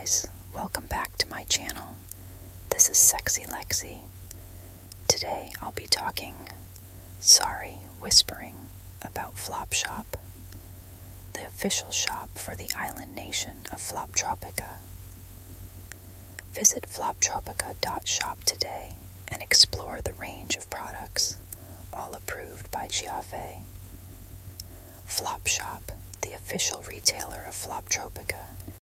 guys, welcome back to my channel. This is Sexy Lexi. Today I'll be whispering about Flopshop, the official shop for the island nation of Floptropica. Visit floptropica.shop today and explore the range of products, all approved by Giave. Flopshop, the official retailer of Floptropica,